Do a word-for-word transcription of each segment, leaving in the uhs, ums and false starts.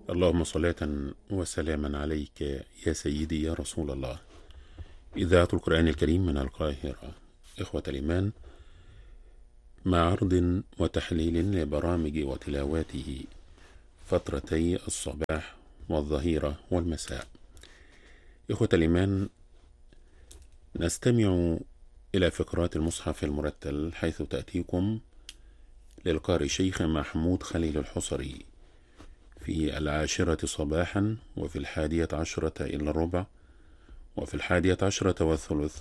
اللهم صلاة وسلاما عليك يا سيدي يا رسول الله. إذاعة القرآن الكريم من القاهرة. إخوة الإيمان، مع عرض وتحليل لبرامج وتلاواته فترتي الصباح والظهيرة والمساء. إخوة الإيمان، نستمع إلى فقرات المصحف المرتل، حيث تأتيكم للقارئ شيخ محمود خليل الحصري في العاشرة صباحا، وفي الحادية عشرة إلا الربع، وفي الحادية عشرة والثلث،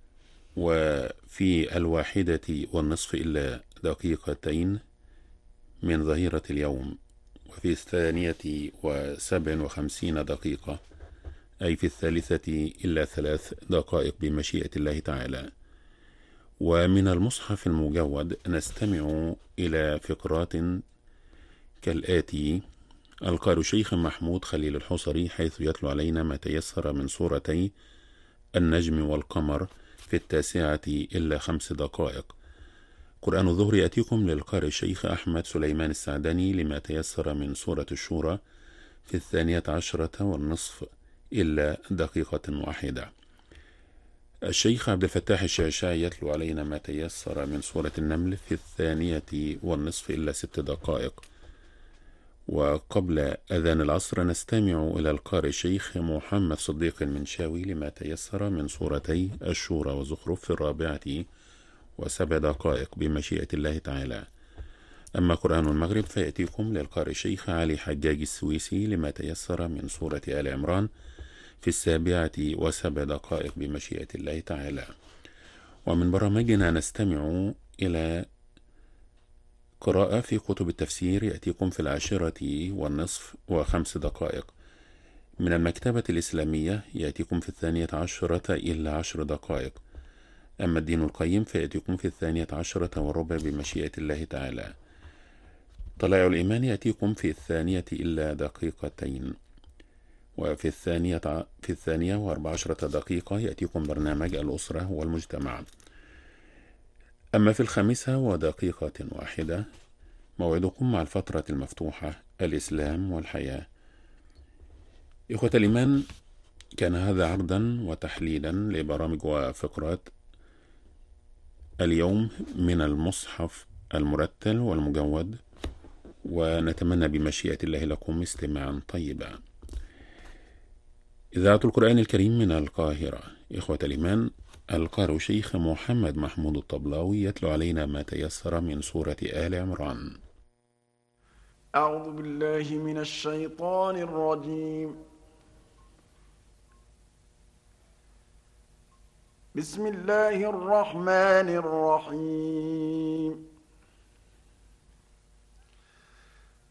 وفي الواحدة والنصف إلا دقيقتين من ظهيرة اليوم، وفي الثانية وسبع وخمسين دقيقة، أي في الثالثة إلا ثلاث دقائق بمشيئة الله تعالى. ومن المصحف المجود نستمع إلى فقرات كالآتي: القارئ شيخ محمود خليل الحصري حيث يتلو علينا ما تيسر من سورتي النجم والقمر في التاسعة إلا خمس دقائق. قرآن الظهر يأتيكم للقارئ الشيخ أحمد سليمان السعدني لما تيسر من سورة الشورى في الثانية عشرة والنصف إلا دقيقة واحدة. الشيخ عبد الفتاح الشعشاعي يتلو علينا ما تيسر من سورة النمل في الثانية والنصف إلا ست دقائق. وقبل أذان العصر نستمع إلى القارئ الشيخ محمد صديق المنشاوي لما تيسر من سورتي الشورى وزخرف في الرابعة وسبع دقائق بمشيئة الله تعالى. أما قرآن المغرب فيأتيكم للقارئ الشيخ علي حجاج السويسي لما تيسر من سورة آل عمران في السابعة وسبع دقائق بمشيئة الله تعالى. ومن برامجنا نستمع إلى قراءة في كتب التفسير يأتيكم في العاشرة والنصف وخمس دقائق. من المكتبة الإسلامية يأتيكم في الثانية عشرة إلا عشر دقائق. أما الدين القيم فيأتيكم في الثانية عشرة وربع بمشيئة الله تعالى. طلائع الإيمان يأتيكم في الثانية إلا دقيقتين. وفي الثانية في الثانية وأربع عشرة دقيقة يأتيكم برنامج الأسرة والمجتمع. أما في الخامسة ودقيقة واحدة موعدكم مع الفترة المفتوحة الإسلام والحياة. إخوة الإيمان، كان هذا عرضا وتحليلا لبرامج وفقرات اليوم من المصحف المرتل والمجود، ونتمنى بمشيئة الله لكم استماعا طيبا. إذاعة القرآن الكريم من القاهرة. إخوة الإيمان، القارئ شيخ محمد محمود الطبلاوي يتلو علينا ما تيسر من سورة آل عمران. أعوذ بالله من الشيطان الرجيم. بسم الله الرحمن الرحيم.